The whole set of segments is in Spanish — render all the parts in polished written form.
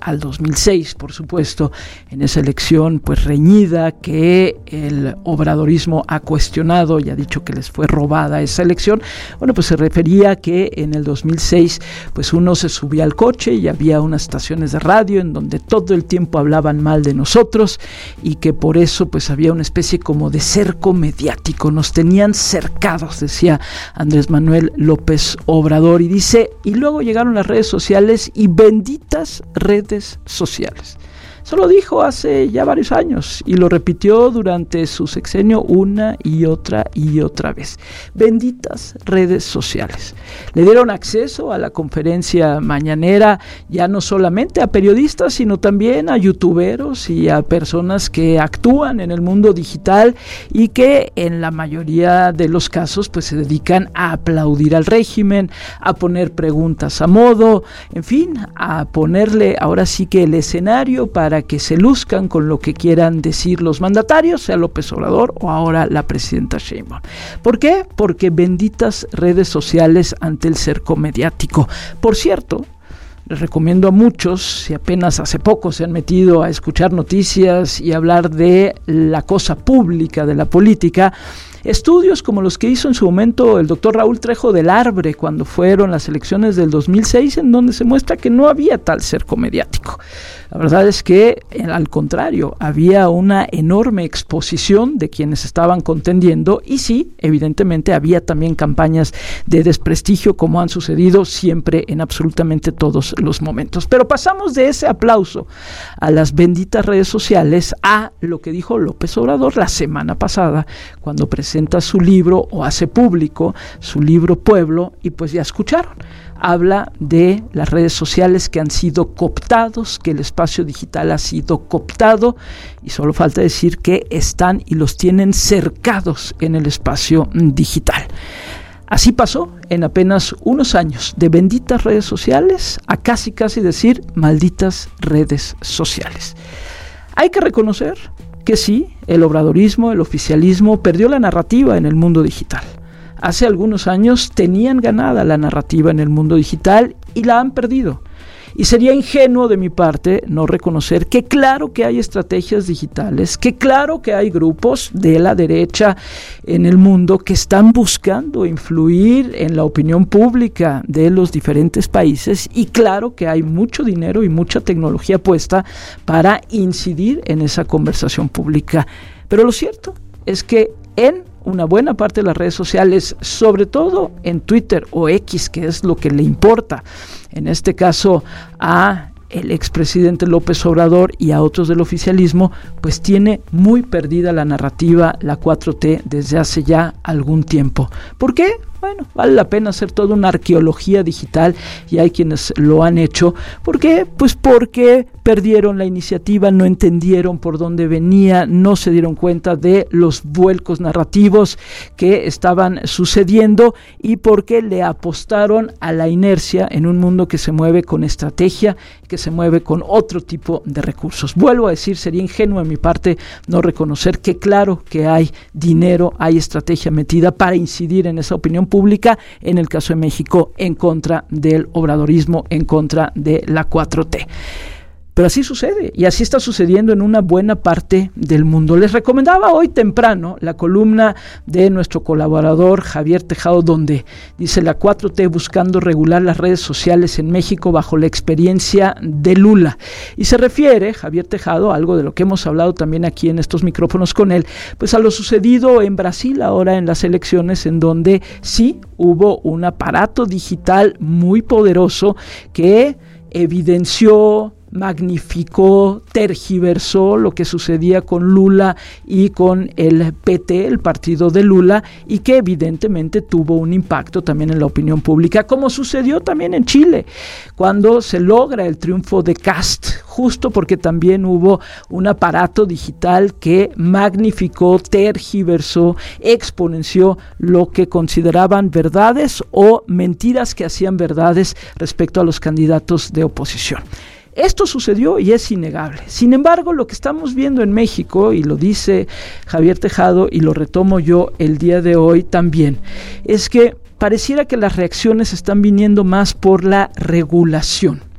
al 2006, por supuesto, en esa elección pues reñida que el obradorismo ha cuestionado y ha dicho que les fue robada esa elección. Bueno, pues se refería a que en el 2006 pues uno se subía al coche y había unas estaciones de radio en donde todo el tiempo hablaban mal de nosotros y que por eso pues había una especie como de cerco mediático, nos tenían cercados, decía Andrés Manuel López Obrador, y dice, y luego llegaron las redes sociales y benditas redes sociales. Eso lo dijo hace ya varios años y lo repitió durante su sexenio una y otra vez. Benditas redes sociales. Le dieron acceso a la conferencia mañanera ya no solamente a periodistas, sino también a youtuberos y a personas que actúan en el mundo digital y que en la mayoría de los casos pues se dedican a aplaudir al régimen, a poner preguntas a modo, en fin, a ponerle ahora sí que el escenario para que se luzcan con lo que quieran decir los mandatarios, sea López Obrador o ahora la presidenta Sheinbaum. ¿Por qué? Porque benditas redes sociales ante el cerco mediático. Por cierto, les recomiendo a muchos, si apenas hace poco se han metido a escuchar noticias y hablar de la cosa pública, de la política, estudios como los que hizo en su momento el doctor Raúl Trejo del Arbre cuando fueron las elecciones del 2006, en donde se muestra que no había tal cerco mediático. La verdad es que, al contrario, había una enorme exposición de quienes estaban contendiendo y sí, evidentemente había también campañas de desprestigio como han sucedido siempre en absolutamente todos los momentos. Pero pasamos de ese aplauso a las benditas redes sociales a lo que dijo López Obrador la semana pasada cuando presenta su libro o hace público su libro Pueblo y pues ya escucharon. Habla de las redes sociales que han sido cooptados, que el espacio digital ha sido cooptado y solo falta decir que están y los tienen cercados en el espacio digital. Así pasó en apenas unos años de benditas redes sociales a casi decir malditas redes sociales. Hay que reconocer que sí, el obradorismo, el oficialismo perdió la narrativa en el mundo digital. Hace algunos años tenían ganada la narrativa en el mundo digital y la han perdido. Y sería ingenuo de mi parte no reconocer que claro que hay estrategias digitales, que claro que hay grupos de la derecha en el mundo que están buscando influir en la opinión pública de los diferentes países y claro que hay mucho dinero y mucha tecnología puesta para incidir en esa conversación pública. Pero lo cierto es que en una buena parte de las redes sociales, sobre todo en Twitter o X, que es lo que le importa, en este caso a el expresidente López Obrador y a otros del oficialismo, pues tiene muy perdida la narrativa, la 4T, desde hace ya algún tiempo. ¿Por qué? Bueno, vale la pena hacer toda una arqueología digital y hay quienes lo han hecho. ¿Por qué? Pues porque perdieron la iniciativa, no entendieron por dónde venía, no se dieron cuenta de los vuelcos narrativos que estaban sucediendo y porque le apostaron a la inercia en un mundo que se mueve con estrategia, que se mueve con otro tipo de recursos. Vuelvo a decir, sería ingenuo de mi parte no reconocer que claro que hay dinero, hay estrategia metida para incidir en esa opinión pública, en el caso de México, en contra del obradorismo, en contra de la 4T. Pero así sucede, y así está sucediendo en una buena parte del mundo. Les recomendaba hoy temprano la columna de nuestro colaborador Javier Tejado, donde dice la 4T buscando regular las redes sociales en México bajo la experiencia de Lula. Y se refiere, Javier Tejado, a algo de lo que hemos hablado también aquí en estos micrófonos con él, pues a lo sucedido en Brasil ahora en las elecciones, en donde sí hubo un aparato digital muy poderoso que evidenció, magnificó, tergiversó lo que sucedía con Lula y con el PT, el partido de Lula, y que evidentemente tuvo un impacto también en la opinión pública, como sucedió también en Chile, cuando se logra el triunfo de Kast, justo porque también hubo un aparato digital que magnificó, tergiversó, exponenció lo que consideraban verdades o mentiras que hacían verdades respecto a los candidatos de oposición. Esto sucedió y es innegable. Sin embargo, lo que estamos viendo en México, y lo dice Javier Tejado y lo retomo yo el día de hoy también, es que pareciera que las reacciones están viniendo más por la regulación.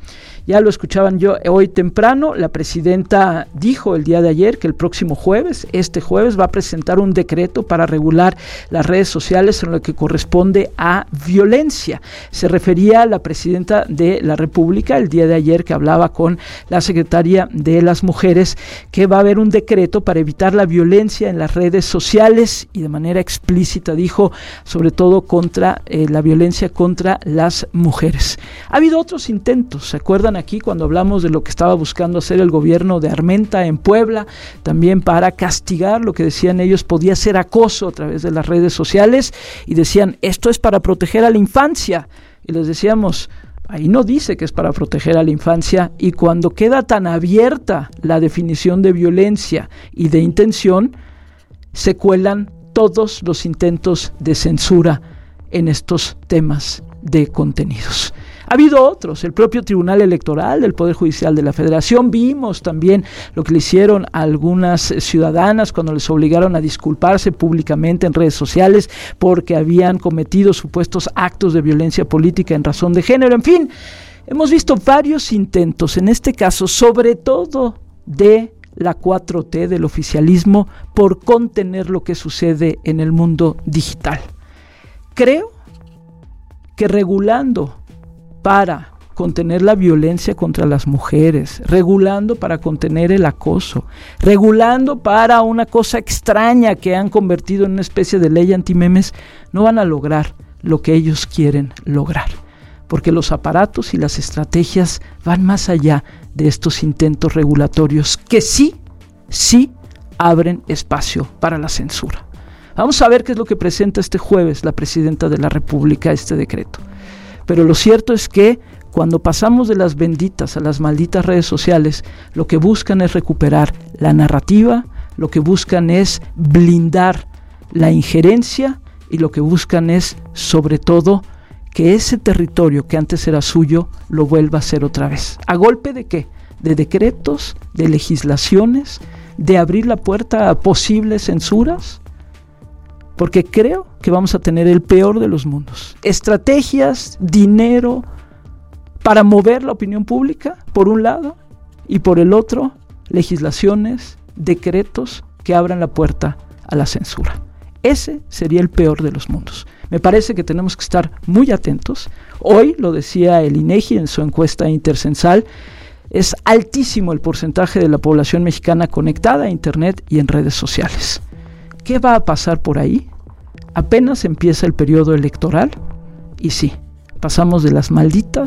Ya lo escuchaban yo hoy temprano, la presidenta dijo el día de ayer que el próximo jueves, este jueves, va a presentar un decreto para regular las redes sociales en lo que corresponde a violencia. Se refería a la presidenta de la República el día de ayer, que hablaba con la secretaria de las Mujeres, que va a haber un decreto para evitar la violencia en las redes sociales, y de manera explícita dijo, sobre todo contra la violencia contra las mujeres. Ha habido otros intentos, ¿se acuerdan aquí cuando hablamos de lo que estaba buscando hacer el gobierno de Armenta en Puebla, también para castigar lo que decían ellos podía ser acoso a través de las redes sociales, y decían, esto es para proteger a la infancia, y les decíamos, ahí no dice que es para proteger a la infancia, y cuando queda tan abierta la definición de violencia y de intención, se cuelan todos los intentos de censura en estos temas de contenidos. Ha habido otros, el propio Tribunal Electoral del Poder Judicial de la Federación, vimos también lo que le hicieron a algunas ciudadanas cuando les obligaron a disculparse públicamente en redes sociales porque habían cometido supuestos actos de violencia política en razón de género. En fin, hemos visto varios intentos, en este caso sobre todo de la 4T, del oficialismo, por contener lo que sucede en el mundo digital. Creo que regulando para contener la violencia contra las mujeres, regulando para contener el acoso, regulando para una cosa extraña que han convertido en una especie de ley antimemes, no van a lograr lo que ellos quieren lograr, porque los aparatos y las estrategias van más allá de estos intentos regulatorios que sí abren espacio para la censura. Vamos a ver qué es lo que presenta este jueves la presidenta de la República, este decreto. Pero lo cierto es que cuando pasamos de las benditas a las malditas redes sociales, lo que buscan es recuperar la narrativa, lo que buscan es blindar la injerencia, y lo que buscan es, sobre todo, que ese territorio que antes era suyo lo vuelva a ser otra vez. ¿A golpe de qué? De decretos, de legislaciones, de abrir la puerta a posibles censuras. Porque creo que vamos a tener el peor de los mundos. Estrategias, dinero para mover la opinión pública, por un lado, y por el otro, legislaciones, decretos que abran la puerta a la censura. Ese sería el peor de los mundos. Me parece que tenemos que estar muy atentos. Hoy, lo decía el INEGI en su encuesta intercensal, es altísimo el porcentaje de la población mexicana conectada a Internet y en redes sociales. ¿Qué va a pasar por ahí? Apenas empieza el periodo electoral y sí, pasamos de las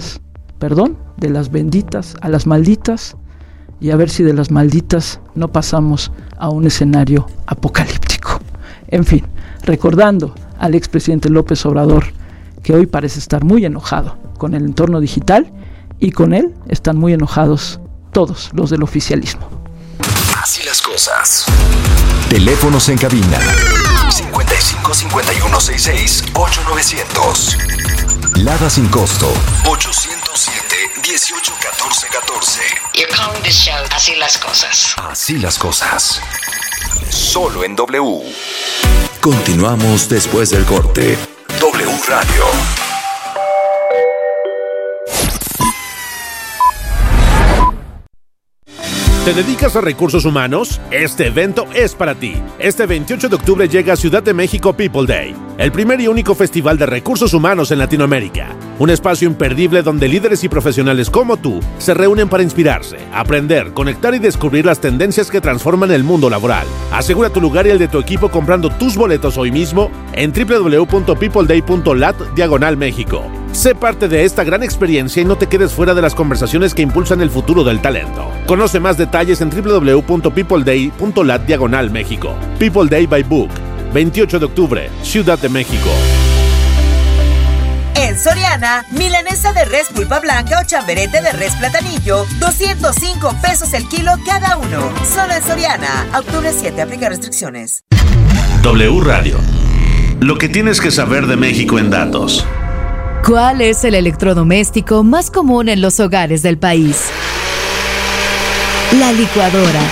benditas a las malditas, y a ver si de las malditas no pasamos a un escenario apocalíptico. En fin, recordando al expresidente López Obrador, que hoy parece estar muy enojado con el entorno digital, y con él están muy enojados todos los del oficialismo. Así las cosas. Teléfonos en cabina 55 51 66 8900. Lada sin costo 807 18 14 14. You're calling this show Así las cosas. Así las cosas. Solo en W. Continuamos después del corte. W Radio. ¿Te dedicas a recursos humanos? Este evento es para ti. Este 28 de octubre llega a Ciudad de México People Day, el primer y único festival de recursos humanos en Latinoamérica. Un espacio imperdible donde líderes y profesionales como tú se reúnen para inspirarse, aprender, conectar y descubrir las tendencias que transforman el mundo laboral. Asegura tu lugar y el de tu equipo comprando tus boletos hoy mismo en www.peopleday.lat/México. Sé parte de esta gran experiencia y no te quedes fuera de las conversaciones que impulsan el futuro del talento. Conoce más detalles en www.peopleday.lat/México. People Day by Book, 28 de octubre, Ciudad de México. En Soriana, milanesa de res pulpa blanca o chamberete de res platanillo, 205 pesos el kilo cada uno. Solo en Soriana. Octubre 7, aplica restricciones. W Radio. Lo que tienes que saber de México en datos. ¿Cuál es el electrodoméstico más común en los hogares del país? La licuadora.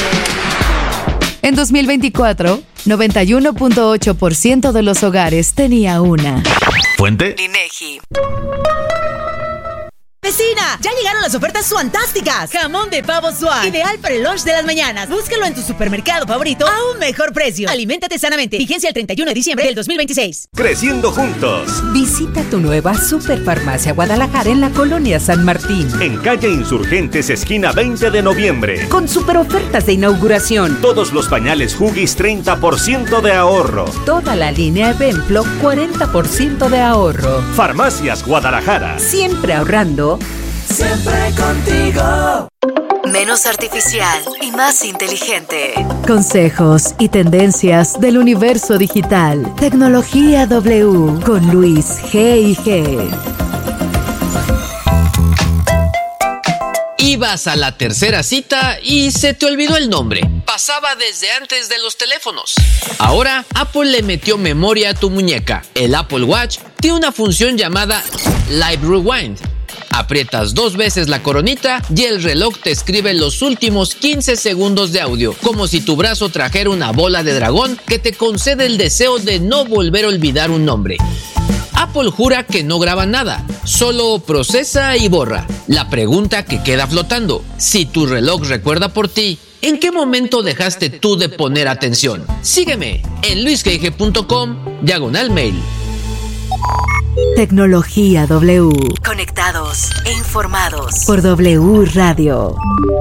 En 2024, 91.8% de los hogares tenía una. ¿Fuente? INEGI. Vecina, ya llegaron las ofertas fantásticas. Jamón de pavo Swan, ideal para el lunch de las mañanas. Búscalo en tu supermercado favorito a un mejor precio. Aliméntate sanamente. Vigencia el 31 de diciembre del 2026. Creciendo juntos. Visita tu nueva Superfarmacia Guadalajara en la colonia San Martín. En calle Insurgentes, esquina 20 de noviembre. Con super ofertas de inauguración. Todos los pañales Huggies 30% de ahorro. Toda la línea Benflo 40% de ahorro. Farmacias Guadalajara. Siempre ahorrando. Siempre contigo. Menos artificial y más inteligente. Consejos y tendencias del universo digital. Tecnología W con Luis G&G. Ibas a la tercera cita y se te olvidó el nombre. Pasaba desde antes de los teléfonos. Ahora, Apple le metió memoria a tu muñeca. El Apple Watch tiene una función llamada Live Rewind. Aprietas 2 veces la coronita y el reloj te escribe los últimos 15 segundos de audio, como si tu brazo trajera una bola de dragón que te concede el deseo de no volver a olvidar un nombre. Apple jura que no graba nada, solo procesa y borra. La pregunta que queda flotando: si tu reloj recuerda por ti, ¿en qué momento dejaste tú de poner atención? Sígueme en luisgege.com/mail. Tecnología W. Conectados e informados por W Radio.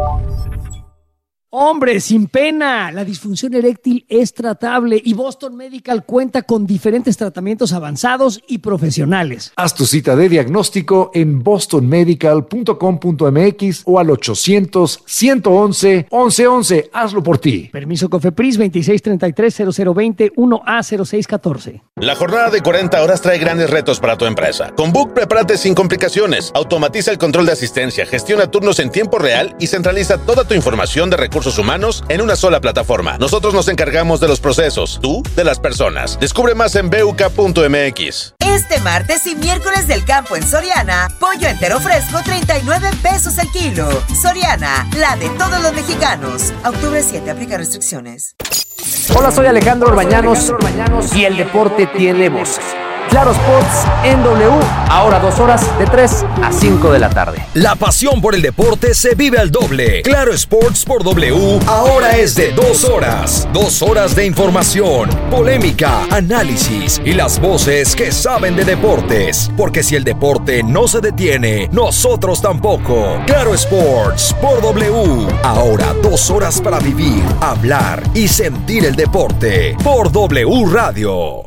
Hombre, sin pena, la disfunción eréctil es tratable y Boston Medical cuenta con diferentes tratamientos avanzados y profesionales. Haz tu cita de diagnóstico en bostonmedical.com.mx o al 800-111-1111. Hazlo por ti. Permiso COFEPRIS 2633-0020 1A0614. La jornada de 40 horas trae grandes retos para tu empresa. Con Book, prepárate sin complicaciones. Automatiza el control de asistencia, gestiona turnos en tiempo real y centraliza toda tu información de recursos humanos en una sola plataforma. Nosotros nos encargamos de los procesos, tú de las personas. Descubre más en BUK.mx. Este martes y miércoles del campo en Soriana, pollo entero fresco 39 pesos el kilo. Soriana, la de todos los mexicanos. Octubre 7, aplica restricciones. Hola, soy Alejandro Orbañanos y el deporte tiene voz. Claro Sports en W, ahora 2 horas de 3 a 5 de la tarde. La pasión por el deporte se vive al doble. Claro Sports por W, ahora es de 2 horas. 2 horas de información, polémica, análisis y las voces que saben de deportes. Porque si el deporte no se detiene, nosotros tampoco. Claro Sports por W, ahora 2 horas para vivir, hablar y sentir el deporte. Por W Radio.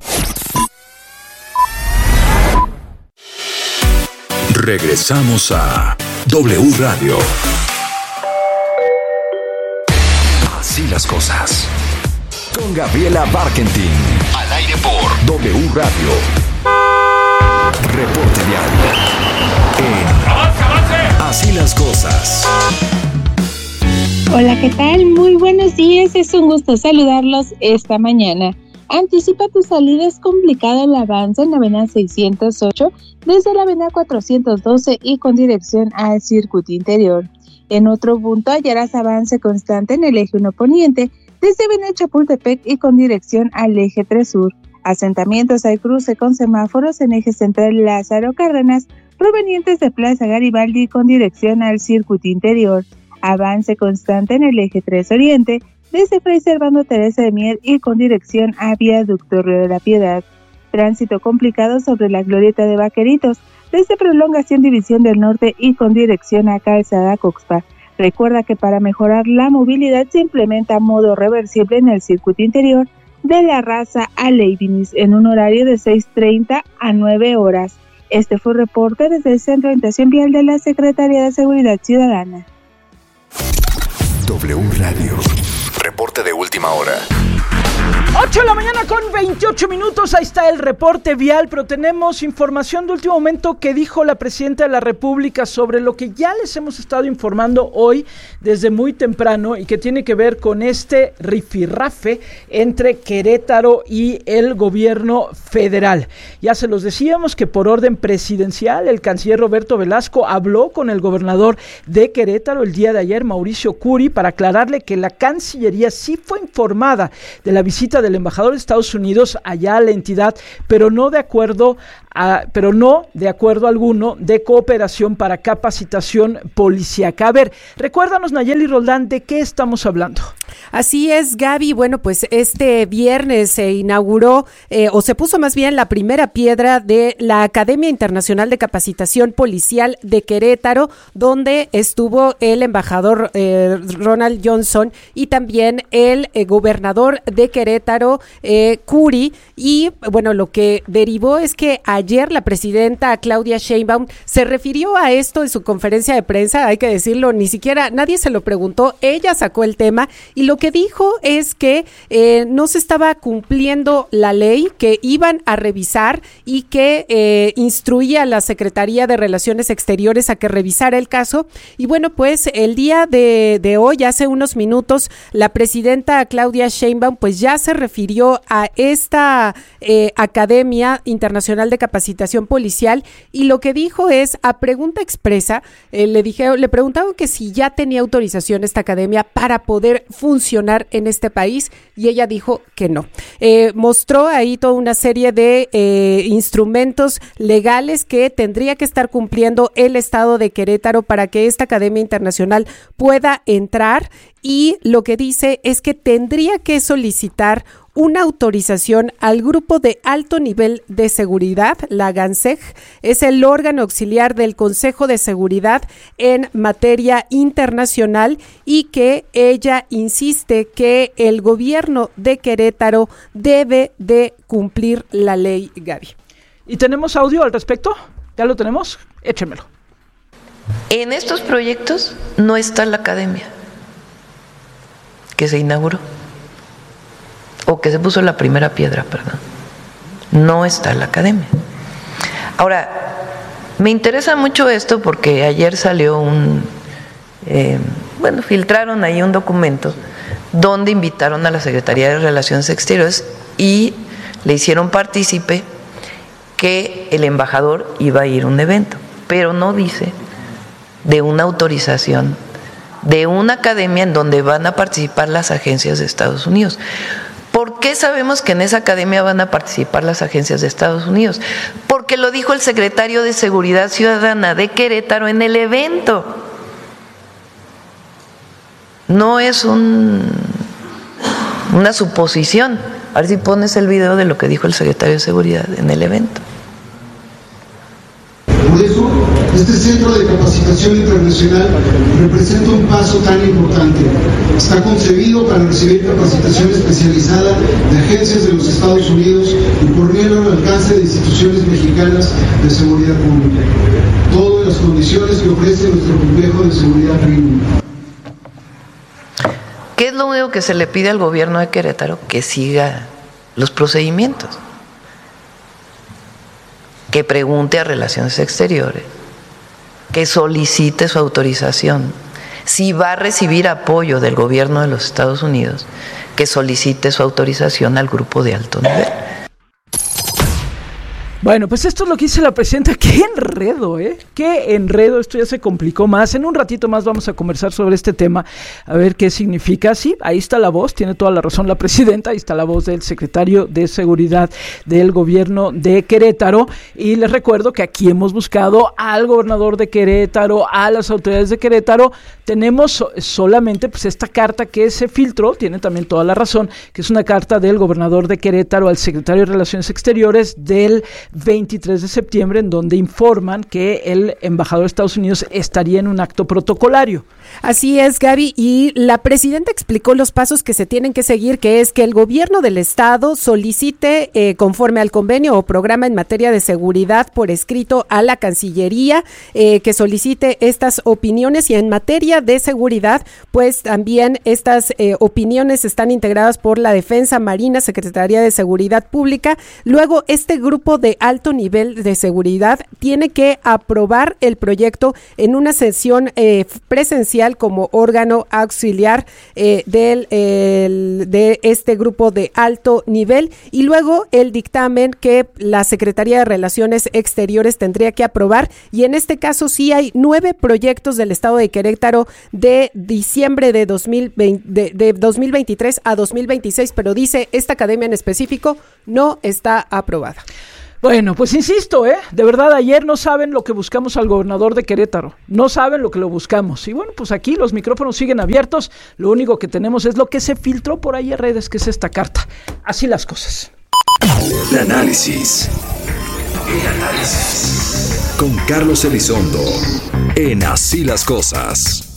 Regresamos a W Radio. Así las cosas. Con Gabriela Barkentin. Al aire por W Radio. Reporte diario. Así las cosas. Hola, ¿qué tal? Muy buenos días. Es un gusto saludarlos esta mañana. Anticipa tu salida, es complicado el avance en la avenida 608 desde la avenida 412 y con dirección al circuito interior. En otro punto hallarás avance constante en el eje 1 poniente desde avenida Chapultepec y con dirección al eje 3 sur. Asentamientos al cruce con semáforos en eje central Lázaro Cárdenas provenientes de Plaza Garibaldi y con dirección al circuito interior. Avance constante en el eje 3 oriente desde Fray Servando Teresa de Mier y con dirección a Viaducto Río de la Piedad. Tránsito complicado sobre la Glorieta de Vaqueritos, desde Prolongación División del Norte y con dirección a Calzada Coxpa. Recuerda que para mejorar la movilidad se implementa modo reversible en el circuito interior de La Raza a Leibinis en un horario de 6:30 a 9 horas. Este fue un reporte desde el Centro de Orientación Vial de la Secretaría de Seguridad Ciudadana. W Radio. Reporte de última hora. 8 de la mañana con 28 minutos, ahí está el reporte vial, pero tenemos información de último momento que dijo la Presidenta de la República sobre lo que ya les hemos estado informando hoy desde muy temprano y que tiene que ver con este rifirrafe entre Querétaro y el gobierno federal. Ya se los decíamos que por orden presidencial el canciller Roberto Velasco habló con el gobernador de Querétaro el día de ayer, Mauricio Curi, para aclararle que la Cancillería sí fue informada de la visita visita del embajador de Estados Unidos allá a la entidad, pero no de acuerdo alguno de cooperación para capacitación policíaca. A ver, recuérdanos, Nayeli Roldán, ¿de qué estamos hablando? Así es, Gaby. Bueno, pues este viernes se inauguró, o se puso más bien la primera piedra de la Academia Internacional de Capacitación Policial de Querétaro, donde estuvo el embajador Ronald Johnson y también el gobernador de Querétaro, Curi. Y bueno, lo que derivó es que ayer la presidenta Claudia Sheinbaum se refirió a esto en su conferencia de prensa, hay que decirlo, ni siquiera nadie se lo preguntó, ella sacó el tema y lo que dijo es que no se estaba cumpliendo la ley, que iban a revisar y que instruía a la Secretaría de Relaciones Exteriores a que revisara el caso. Y bueno, pues el día de hoy, hace unos minutos, la presidenta Claudia Sheinbaum pues ya se refirió a esta Academia Internacional de Capacitación Policial y lo que dijo es, a pregunta expresa, le preguntaron que si ya tenía autorización esta academia para poder funcionar en este país y ella dijo que no. Mostró ahí toda una serie de instrumentos legales que tendría que estar cumpliendo el estado de Querétaro para que esta Academia Internacional pueda entrar y lo que dice es que tendría que solicitar una autorización al Grupo de Alto Nivel de Seguridad, la GANSEG, es el órgano auxiliar del Consejo de Seguridad en materia internacional y que ella insiste que el gobierno de Querétaro debe de cumplir la ley, Gaby. ¿Y tenemos audio al respecto? ¿Ya lo tenemos? Échenmelo. En estos proyectos no está la academia que se inauguró. O que se puso la primera piedra, perdón. No está la academia. Ahora, me interesa mucho esto porque ayer salió filtraron ahí un documento donde invitaron a la Secretaría de Relaciones Exteriores y le hicieron partícipe que el embajador iba a ir a un evento, pero no dice de una autorización de una academia en donde van a participar las agencias de Estados Unidos. ¿Por qué sabemos que en esa academia van a participar las agencias de Estados Unidos? Porque lo dijo el secretario de Seguridad Ciudadana de Querétaro en el evento. No es una suposición. A ver si pones el video de lo que dijo el secretario de Seguridad en el evento. Por eso, este Centro de Capacitación Internacional representa un paso tan importante. Está concebido para recibir capacitación especializada de agencias de los Estados Unidos y ponerlo al alcance de instituciones mexicanas de seguridad pública. Todas las condiciones que ofrece nuestro complejo de seguridad premium. ¿Qué es lo único que se le pide al gobierno de Querétaro? Que siga los procedimientos. Que pregunte a Relaciones Exteriores, que solicite su autorización. Si va a recibir apoyo del gobierno de los Estados Unidos, que solicite su autorización al grupo de alto nivel. Bueno, pues esto es lo que dice la presidenta. ¡Qué enredo, qué enredo! Esto ya se complicó más. En un ratito más vamos a conversar sobre este tema, a ver qué significa. Sí, ahí está la voz, tiene toda la razón la presidenta, ahí está la voz del secretario de Seguridad del gobierno de Querétaro. Y les recuerdo que aquí hemos buscado al gobernador de Querétaro, a las autoridades de Querétaro. Tenemos solamente pues esta carta que se filtró, tiene también toda la razón, que es una carta del gobernador de Querétaro al secretario de Relaciones Exteriores del 23 de septiembre, en donde informan que el embajador de Estados Unidos estaría en un acto protocolario. Así es, Gaby, y la presidenta explicó los pasos que se tienen que seguir, que es que el gobierno del estado solicite, conforme al convenio o programa en materia de seguridad por escrito a la Cancillería, que solicite estas opiniones, y en materia de seguridad, pues también estas opiniones están integradas por la Defensa, Marina, Secretaría de Seguridad Pública. Luego, este grupo de de alto nivel de seguridad tiene que aprobar el proyecto en una sesión presencial como órgano auxiliar de este grupo de alto nivel, y luego el dictamen que la Secretaría de Relaciones Exteriores tendría que aprobar. Y en este caso sí hay 9 proyectos del Estado de Querétaro de diciembre de 2023 a 2026, pero dice esta academia en específico no está aprobada. Bueno, pues insisto, de verdad, ayer no saben lo que buscamos al gobernador de Querétaro, no saben lo que lo buscamos. Y bueno, pues aquí los micrófonos siguen abiertos, lo único que tenemos es lo que se filtró por ahí en redes, que es esta carta. Así las cosas. El análisis. Con Carlos Elizondo, en Así las cosas.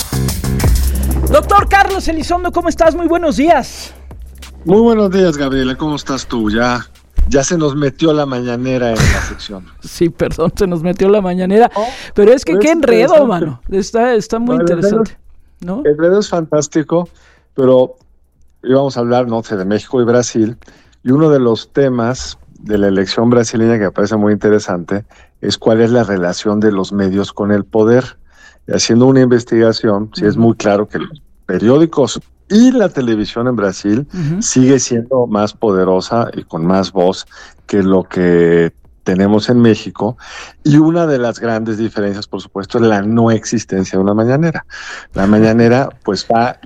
Doctor Carlos Elizondo, ¿cómo estás? Muy buenos días. Muy buenos días, Gabriela, ¿cómo estás tú? Ya se nos metió la mañanera en la sección. Sí, perdón, se nos metió la mañanera, pero es que qué enredo, mano, está muy interesante, ¿no? El enredo es fantástico, pero íbamos a hablar, no sé, de México y Brasil, y uno de los temas de la elección brasileña que me parece muy interesante es cuál es la relación de los medios con el poder. Y haciendo una investigación, sí es muy claro que los periódicos y la televisión en Brasil sigue siendo más poderosa y con más voz que lo que tenemos en México. Y una de las grandes diferencias, por supuesto, es la no existencia de una mañanera. La mañanera, pues, va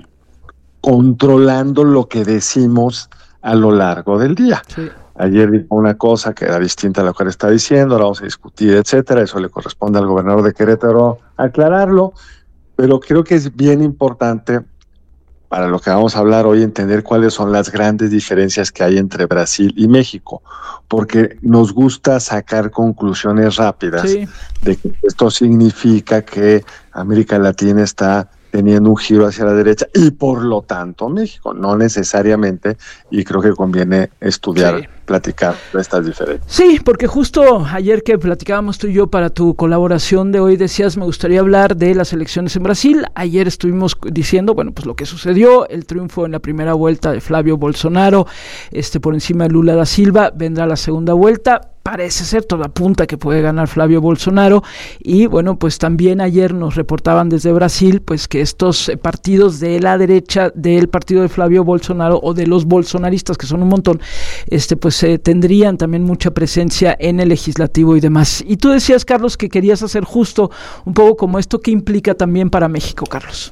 controlando lo que decimos a lo largo del día. Sí. Ayer dijo una cosa que era distinta a lo que él está diciendo, ahora vamos a discutir, etcétera. Eso le corresponde al gobernador de Querétaro aclararlo, pero creo que es bien importante para lo que vamos a hablar hoy, entender cuáles son las grandes diferencias que hay entre Brasil y México, porque nos gusta sacar conclusiones rápidas de que esto significa que América Latina está teniendo un giro hacia la derecha y por lo tanto México, no necesariamente, y creo que conviene estudiar, platicar de estas diferencias. Sí, porque justo ayer que platicábamos tú y yo para tu colaboración de hoy decías, me gustaría hablar de las elecciones en Brasil. Ayer estuvimos diciendo, bueno, pues lo que sucedió, el triunfo en la primera vuelta de Flavio Bolsonaro, por encima de Lula da Silva, vendrá la segunda vuelta. Parece ser, toda apunta que puede ganar Flavio Bolsonaro, y bueno, pues también ayer nos reportaban desde Brasil, pues que estos partidos de la derecha del partido de Flavio Bolsonaro o de los bolsonaristas, que son un montón, pues tendrían también mucha presencia en el legislativo y demás. Y tú decías, Carlos, que querías hacer justo un poco como esto que implica también para México, Carlos.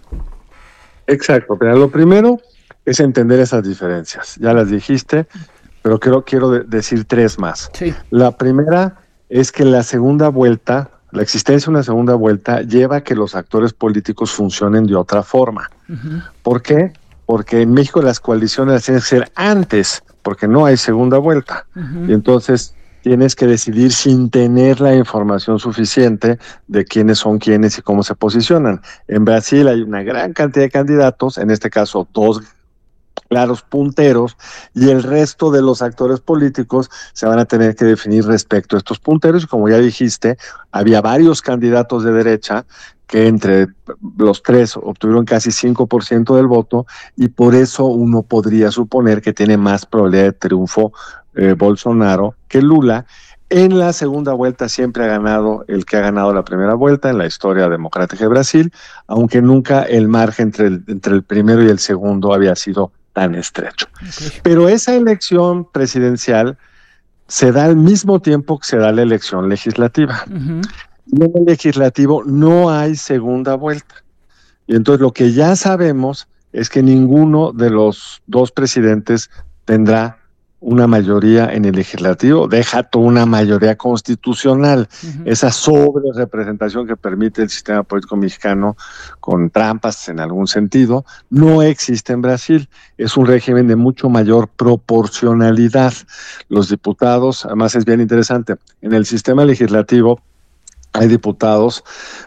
Exacto, pero lo primero es entender esas diferencias, ya las dijiste, pero quiero decir 3 más. Sí. La primera es que la segunda vuelta, la existencia de una segunda vuelta, lleva a que los actores políticos funcionen de otra forma. ¿Por qué? Porque en México las coaliciones las tienen que ser antes, porque no hay segunda vuelta. Y entonces tienes que decidir sin tener la información suficiente de quiénes son quiénes y cómo se posicionan. En Brasil hay una gran cantidad de candidatos, en este caso 2 claros punteros, y el resto de los actores políticos se van a tener que definir respecto a estos punteros, y como ya dijiste, había varios candidatos de derecha que entre los 3 obtuvieron casi 5% del voto, y por eso uno podría suponer que tiene más probabilidad de triunfo Bolsonaro que Lula. En la segunda vuelta siempre ha ganado el que ha ganado la primera vuelta en la historia democrática de Brasil, aunque nunca el margen entre el primero y el segundo había sido tan estrecho. Pero esa elección presidencial se da al mismo tiempo que se da la elección legislativa. Y en el legislativo no hay segunda vuelta. Y entonces lo que ya sabemos es que ninguno de los 2 presidentes tendrá una mayoría en el legislativo, deja toda una mayoría constitucional, esa sobre representación que permite el sistema político mexicano con trampas en algún sentido, no existe en Brasil. Es un régimen de mucho mayor proporcionalidad. Los diputados, además es bien interesante, en el sistema legislativo hay diputados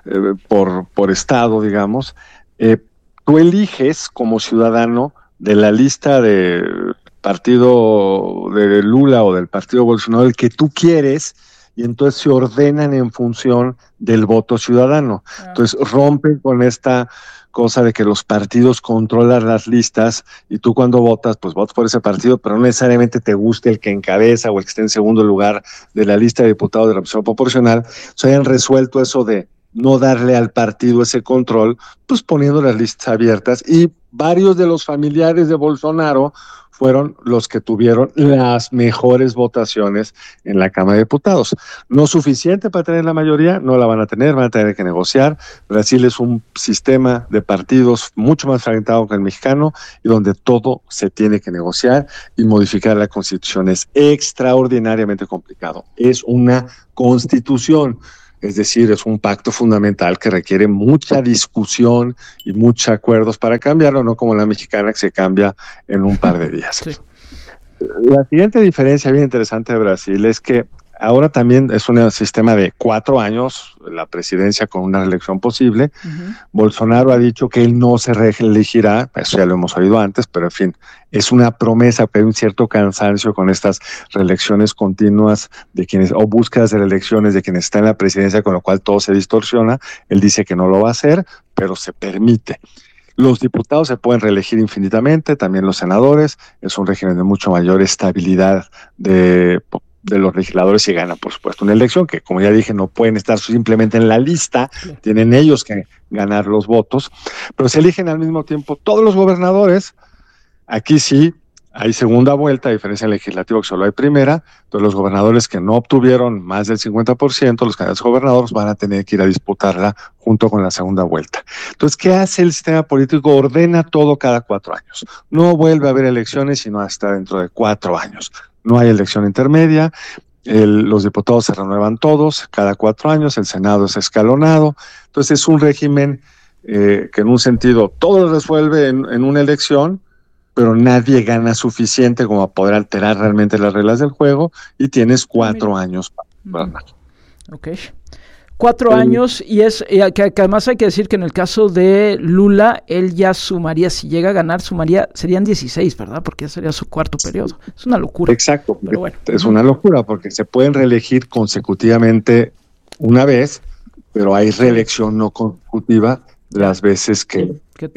por estado, digamos, tú eliges como ciudadano de la lista de partido de Lula o del partido Bolsonaro el que tú quieres, y entonces se ordenan en función del voto ciudadano. Entonces rompen con esta cosa de que los partidos controlan las listas y tú cuando votas, pues votas por ese partido, pero no necesariamente te guste el que encabeza o el que esté en segundo lugar de la lista de diputados de representación proporcional. Se hayan resuelto eso de no darle al partido ese control, pues poniendo las listas abiertas, y varios de los familiares de Bolsonaro fueron los que tuvieron las mejores votaciones en la Cámara de Diputados. No suficiente para tener la mayoría, no la van a tener que negociar. Brasil es un sistema de partidos mucho más fragmentado que el mexicano y donde todo se tiene que negociar, y modificar la Constitución es extraordinariamente complicado. Es una constitución. Es decir, es un pacto fundamental que requiere mucha discusión y muchos acuerdos para cambiarlo, no como la mexicana que se cambia en un par de días. Sí. La siguiente diferencia bien interesante de Brasil es que ahora también es un sistema de 4 años, la presidencia con una reelección posible. Bolsonaro ha dicho que él no se reelegirá, eso ya lo hemos oído antes, pero en fin, es una promesa, pero hay un cierto cansancio con estas reelecciones continuas de quienes, o búsquedas de reelecciones de quienes están en la presidencia, con lo cual todo se distorsiona. Él dice que no lo va a hacer, pero se permite. Los diputados se pueden reelegir infinitamente, también los senadores. Es un régimen de mucho mayor estabilidad de los legisladores, y gana, por supuesto, una elección que, como ya dije, no pueden estar simplemente en la lista, tienen ellos que ganar los votos, pero se eligen al mismo tiempo todos los gobernadores. Aquí sí hay segunda vuelta, a diferencia del legislativo que solo hay primera. Entonces los gobernadores que no obtuvieron más del 50%, los candidatos gobernadores, van a tener que ir a disputarla junto con la segunda vuelta. Entonces, ¿qué hace el sistema político? Ordena todo cada 4 años. No vuelve a haber elecciones sino hasta dentro de 4 años. No hay elección intermedia, los diputados se renuevan todos cada 4 años, el Senado es escalonado. Entonces es un régimen que en un sentido todo resuelve en una elección, pero nadie gana suficiente como a poder alterar realmente las reglas del juego, y tienes 4 años para gobernar. Ok. 4 años, y es que además hay que decir que en el caso de Lula, él ya sumaría, si llega a ganar, serían 16, ¿verdad? Porque ya sería su 4º periodo. Es una locura. Exacto, pero bueno. Es una locura porque se pueden reelegir consecutivamente una vez, pero hay reelección no consecutiva las veces que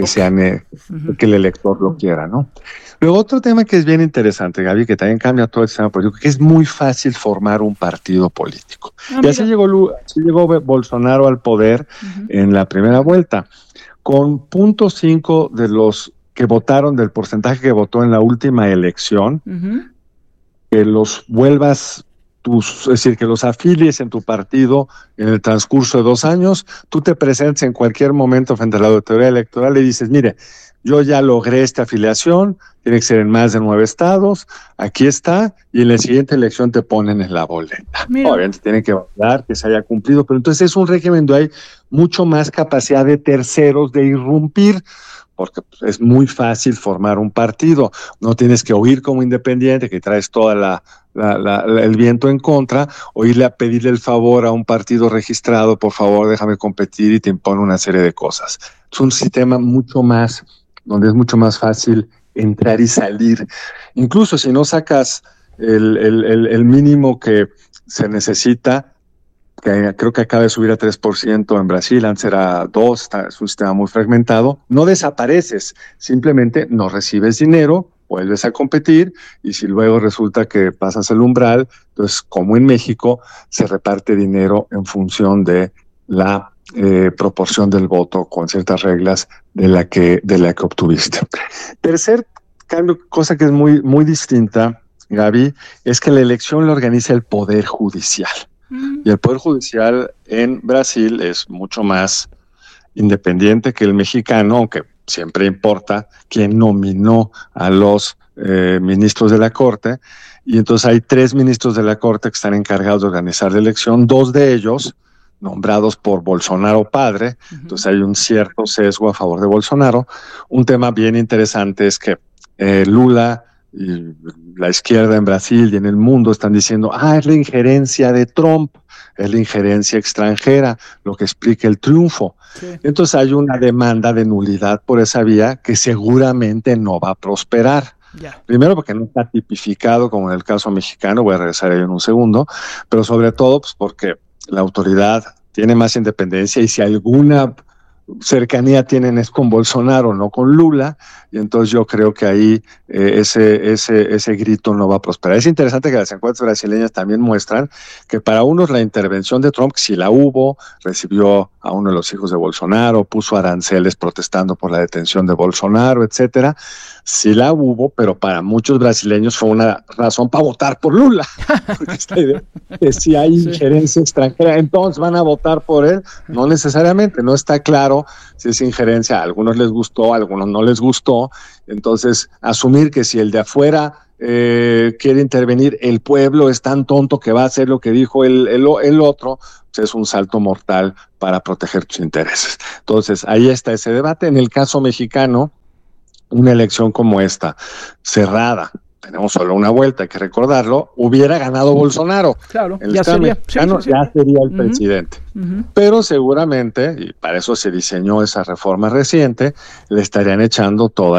el elector lo quiera, ¿no? Luego, otro tema que es bien interesante, Gaby, que también cambia todo el sistema político, que es muy fácil formar un partido político. Y así llegó Bolsonaro al poder en la primera vuelta, con 0.5 de los que votaron, del porcentaje que votó en la última elección, que los vuelvas es decir, que los afilies en tu partido en el transcurso de 2 años, tú te presentes en cualquier momento frente a la autoridad electoral y dices, mire, yo ya logré esta afiliación, tiene que ser en más de 9 estados, aquí está, y en la siguiente elección te ponen en la boleta. Obviamente tienen que validar que se haya cumplido, pero entonces es un régimen donde hay mucho más capacidad de terceros de irrumpir, porque es muy fácil formar un partido. No tienes que oír como independiente, que traes toda el viento en contra, o irle a pedirle el favor a un partido registrado, por favor, déjame competir, y te impone una serie de cosas. Es un sistema donde es mucho más fácil entrar y salir. Incluso si no sacas el mínimo que se necesita, que creo que acaba de subir a 3% en Brasil, antes era 2%, es un sistema muy fragmentado, no desapareces, simplemente no recibes dinero, vuelves a competir, y si luego resulta que pasas el umbral, entonces, como en México, se reparte dinero en función de la proporción del voto con ciertas reglas de la que obtuviste. Tercer cambio, cosa que es muy, muy distinta, Gaby, es que la elección la organiza el Poder Judicial. Y el Poder Judicial en Brasil es mucho más independiente que el mexicano, aunque siempre importa quién nominó a los ministros de la Corte. Y entonces hay 3 ministros de la Corte que están encargados de organizar la elección, 2 de ellos nombrados por Bolsonaro padre. Entonces hay un cierto sesgo a favor de Bolsonaro. Un tema bien interesante es que Lula y la izquierda en Brasil y en el mundo están diciendo, es la injerencia de Trump, es la injerencia extranjera, lo que explica el triunfo. Sí. Entonces hay una demanda de nulidad por esa vía que seguramente no va a prosperar. Primero porque no está tipificado como en el caso mexicano, voy a regresar ahí en un segundo, pero sobre todo pues porque la autoridad tiene más independencia y si alguna cercanía tienen es con Bolsonaro, no con Lula, y entonces yo creo que ahí ese grito no va a prosperar. Es interesante que las encuestas brasileñas también muestran que para unos la intervención de Trump, si la hubo, recibió a uno de los hijos de Bolsonaro, puso aranceles protestando por la detención de Bolsonaro, etcétera, sí la hubo, pero para muchos brasileños fue una razón para votar por Lula, porque esta idea que si hay injerencia extranjera, entonces van a votar por él, no necesariamente, no está claro si es injerencia, a algunos les gustó, a algunos no les gustó, entonces asumir que si el de afuera quiere intervenir, el pueblo es tan tonto que va a hacer lo que dijo el otro, pues es un salto mortal para proteger tus intereses. Entonces ahí está ese debate. En el caso mexicano, una elección como esta, cerrada, tenemos solo una vuelta, hay que recordarlo, hubiera ganado Bolsonaro. Claro, el ya sería. Ya sería el presidente. Pero seguramente, y para eso se diseñó esa reforma reciente, le estarían echando todo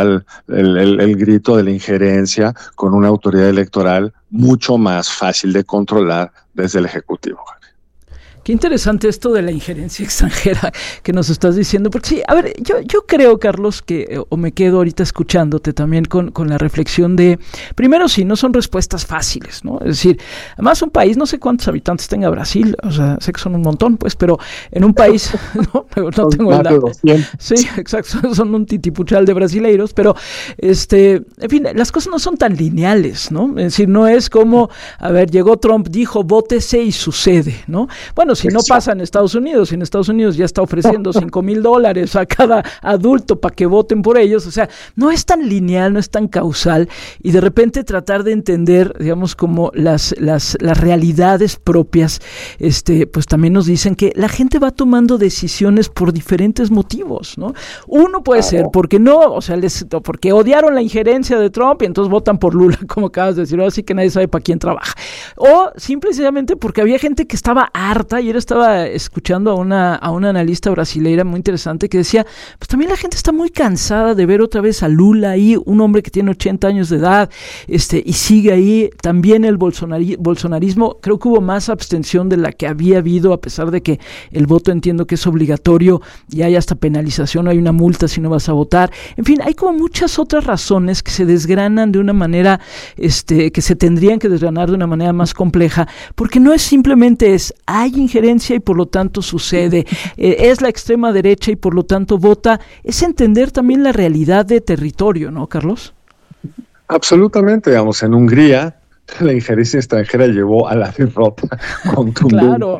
el grito de la injerencia con una autoridad electoral mucho más fácil de controlar desde el Ejecutivo. Qué interesante esto de la injerencia extranjera que nos estás diciendo, porque sí, a ver, yo creo, Carlos, que, o me quedo ahorita escuchándote también con la reflexión de, primero sí, no son respuestas fáciles, ¿no? Es decir, además un país, no sé cuántos habitantes tenga Brasil, o sea, sé que son un montón, pues, pero en un país, no tengo el dato. Sí, exacto, son un titipuchal de brasileiros, pero, en fin, las cosas no son tan lineales, ¿no? Es decir, no es como, a ver, llegó Trump, dijo, vótese y sucede, ¿no? Bueno, si no pasa en Estados Unidos, y en Estados Unidos ya está ofreciendo $5,000 a cada adulto para que voten por ellos, o sea, no es tan lineal, no es tan causal, y de repente tratar de entender, digamos, como las realidades propias, pues también nos dicen que la gente va tomando decisiones por diferentes motivos, ¿no? Uno puede ser porque no, o sea, porque odiaron la injerencia de Trump y entonces votan por Lula, como acabas de decir, ahora sí que nadie sabe para quién trabaja, o simplemente porque había gente que estaba harta. Ayer estaba escuchando a una analista brasileira muy interesante que decía, pues también la gente está muy cansada de ver otra vez a Lula ahí, un hombre que tiene 80 años de edad, y sigue ahí. También el bolsonarismo, creo que hubo más abstención de la que había habido, a pesar de que el voto entiendo que es obligatorio y hay hasta penalización, hay una multa si no vas a votar. En fin, hay como muchas otras razones que se desgranan de una manera, que se tendrían que desgranar de una manera más compleja, porque no es simplemente hay injerencia y por lo tanto sucede, es la extrema derecha y por lo tanto vota, es entender también la realidad de territorio, ¿no, Carlos? Absolutamente, digamos, en Hungría la injerencia extranjera llevó a la derrota contundente. Claro.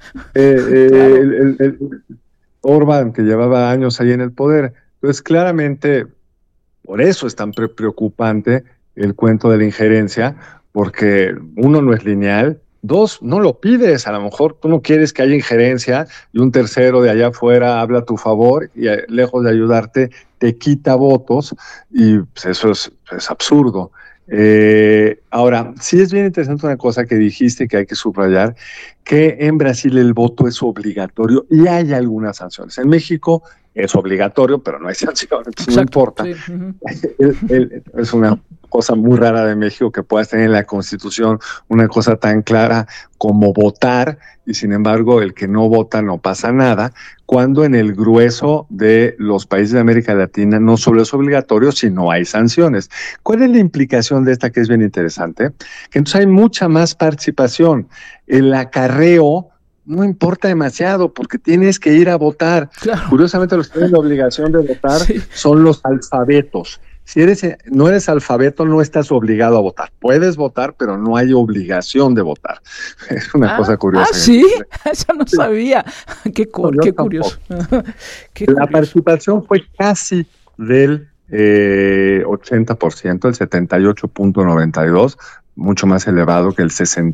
Orbán, que llevaba años ahí en el poder, entonces claramente por eso es tan preocupante el cuento de la injerencia, porque uno, no es lineal. Dos, no lo pides, a lo mejor tú no quieres que haya injerencia y un tercero de allá afuera habla a tu favor y lejos de ayudarte te quita votos y pues eso es absurdo. Ahora, sí es bien interesante una cosa que dijiste que hay que subrayar, que en Brasil el voto es obligatorio y hay algunas sanciones. En México es obligatorio, pero no hay sanciones, entonces no importa. Sí. Es una cosa muy rara de México que puedas tener en la Constitución una cosa tan clara como votar, y sin embargo el que no vota no pasa nada, cuando en el grueso de los países de América Latina no solo es obligatorio, sino hay sanciones. ¿Cuál es la implicación de esta que es bien interesante? Que entonces hay mucha más participación. El acarreo no importa demasiado porque tienes que ir a votar. Claro. Curiosamente los que tienen la obligación de votar son los alfabetos. Si no eres alfabeto, no estás obligado a votar. Puedes votar, pero no hay obligación de votar. Es una cosa curiosa. ¿Sí? Eso no sabía. Qué curioso. La participación fue casi del 80%, el 78.92%, mucho más elevado que el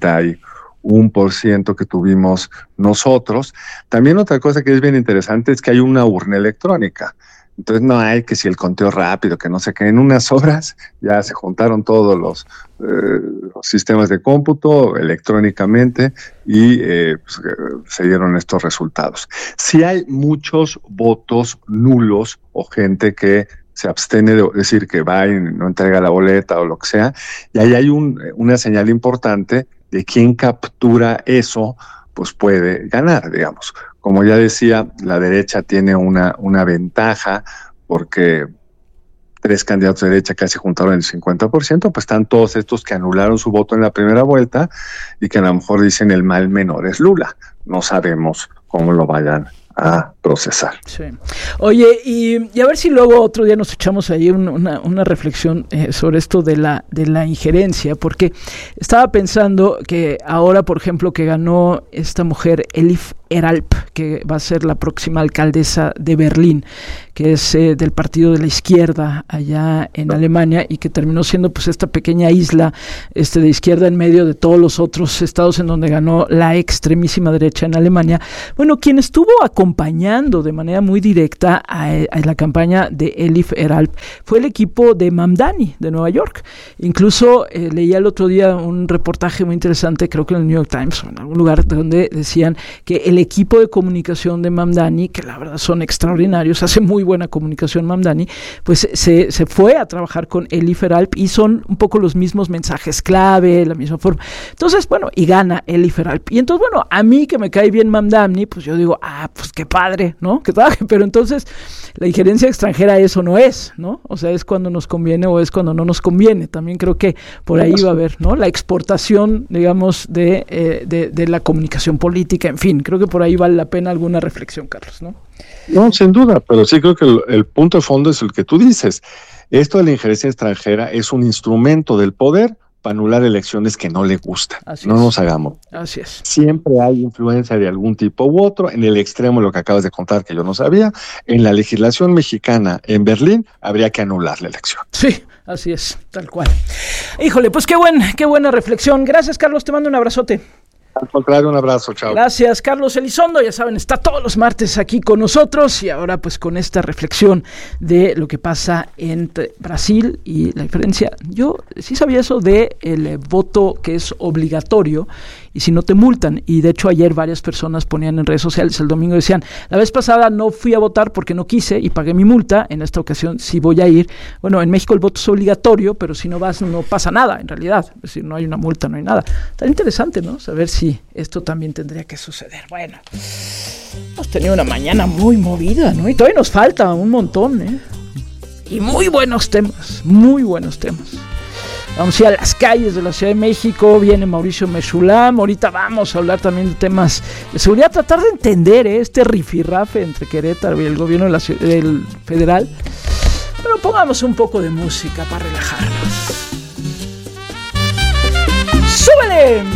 61% que tuvimos nosotros. También otra cosa que es bien interesante es que hay una urna electrónica. Entonces no hay que si el conteo rápido, que no sé qué, en unas horas ya se juntaron todos los sistemas de cómputo electrónicamente y se dieron estos resultados. Sí hay muchos votos nulos o gente que se abstiene de decir que va y no entrega la boleta o lo que sea, y ahí hay una señal importante de quien captura eso, pues puede ganar, digamos. Como ya decía, la derecha tiene una ventaja porque 3 candidatos de derecha casi juntaron el 50%, pues están todos estos que anularon su voto en la primera vuelta y que a lo mejor dicen el mal menor es Lula. No sabemos cómo lo vayan a procesar. Sí. Oye, y a ver si luego otro día nos echamos ahí una reflexión sobre esto de la injerencia, porque estaba pensando que ahora, por ejemplo, que ganó esta mujer, Elif Eralp, que va a ser la próxima alcaldesa de Berlín, que es del partido de la izquierda allá en Alemania, y que terminó siendo pues esta pequeña isla de izquierda en medio de todos los otros estados en donde ganó la extremísima derecha en Alemania. Bueno, quien estuvo acompañando de manera muy directa a la campaña de Elif Eralp fue el equipo de Mamdani de Nueva York. Incluso leía el otro día un reportaje muy interesante, creo que en el New York Times o en algún lugar, donde decían que el equipo de comunicación de Mamdani, que la verdad son extraordinarios, hace muy buena comunicación Mamdani, pues se fue a trabajar con Elif Eralp y son un poco los mismos mensajes clave, la misma forma. Entonces, bueno, y gana Elif Eralp. Y entonces, bueno, a mí que me cae bien Mamdani, pues yo digo, pues qué padre, ¿no? ¿Qué tal? Pero entonces, la injerencia extranjera eso no es, ¿no? O sea, es cuando nos conviene o es cuando no nos conviene. También creo que por ahí va a haber, ¿no? La exportación, digamos, de la comunicación política, en fin, creo que por ahí vale la pena alguna reflexión, Carlos, ¿no? No, sin duda, pero sí creo que el punto de fondo es el que tú dices. Esto de la injerencia extranjera es un instrumento del poder para anular elecciones que no le gustan. No nos hagamos. Así es. Siempre hay influencia de algún tipo u otro. En el extremo, lo que acabas de contar, que yo no sabía, en la legislación mexicana en Berlín habría que anular la elección. Sí, así es, tal cual. Híjole, pues qué buena reflexión. Gracias, Carlos, te mando un abrazote. Al contrario, un abrazo, chao. Gracias, Carlos Elizondo, ya saben, está todos los martes aquí con nosotros y ahora pues con esta reflexión de lo que pasa entre Brasil y la diferencia. Yo sí sabía eso de el voto que es obligatorio y si no te multan, y de hecho ayer varias personas ponían en redes sociales, el domingo decían, la vez pasada no fui a votar porque no quise y pagué mi multa, en esta ocasión sí voy a ir. Bueno, en México el voto es obligatorio, pero si no vas no pasa nada en realidad, es decir, no hay una multa, no hay nada. Está interesante, ¿no? Saber si esto también tendría que suceder. Bueno, hemos tenido una mañana muy movida, ¿no? Y todavía nos falta un montón, ¿eh? Y muy buenos temas, muy buenos temas. Vamos a ir a las calles de la Ciudad de México, viene Mauricio Mechulam, ahorita vamos a hablar también de temas de seguridad, tratar de entender este rifirrafe entre Querétaro y el gobierno del federal, pero pongamos un poco de música para relajarnos. ¡Súbele!